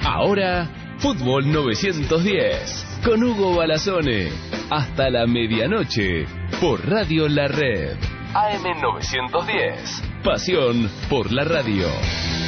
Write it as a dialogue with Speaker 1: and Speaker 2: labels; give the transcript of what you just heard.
Speaker 1: Ahora, Fútbol 910, con Hugo Balazone, hasta la medianoche, por Radio La Red. AM 910, pasión por la radio.